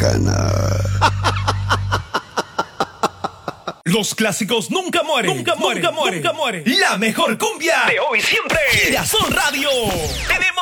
bacana. Los clásicos nunca mueren. Nunca mueren. La mejor cumbia de hoy siempre. Girasol Radio. Tenemos